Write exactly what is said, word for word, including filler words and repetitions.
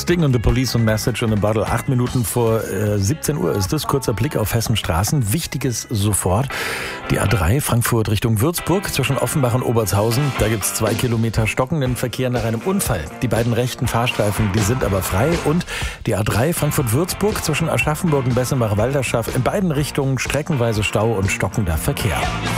Sting und The Police und Message in a Bottle. Acht Minuten vor äh, siebzehn Uhr ist es. Kurzer Blick auf Hessens Straßen. Wichtiges sofort. Die A drei Frankfurt Richtung Würzburg zwischen Offenbach und Obertshausen. Da gibt es zwei Kilometer stockenden Verkehr nach einem Unfall. Die beiden rechten Fahrstreifen, die sind aber frei. Und die A drei Frankfurt-Würzburg zwischen Aschaffenburg und Bessenbach-Walderschaft. In beiden Richtungen streckenweise Stau und stockender Verkehr.